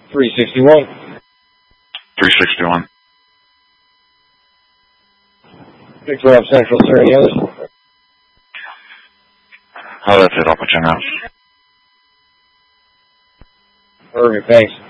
361. 361. Big 12 Central, sir. Any others? Oh, that's it. I'll put you on out. Perfect. Thanks.